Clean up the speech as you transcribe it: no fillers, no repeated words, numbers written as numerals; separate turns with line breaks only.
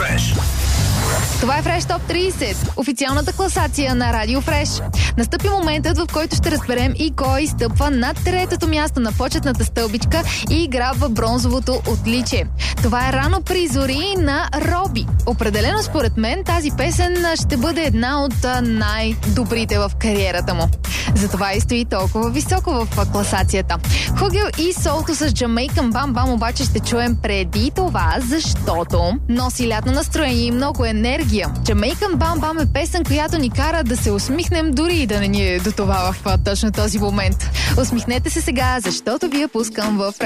Fresh.
Това е Fresh Top 30, официалната класация на Радио Fresh. Настъпи моментът, в който ще разберем и кой стъпва над третото място на почетната стълбичка и грабва бронзовото отличие. Това е Рано при зори на Роби. Определено според мен тази песен ще бъде една от най-добрите в кариерата му. Затова и стои толкова високо в класацията. Хугел и Солто с Jamaican Bam Bam обаче ще чуем преди това, защото носи лятно настроение и много енергия. Jamaican Bam Bam е песен, която ни кара да се усмихнем, дори и да не ни е до това в точно този момент. Усмихнете се сега, защото ви я пускам в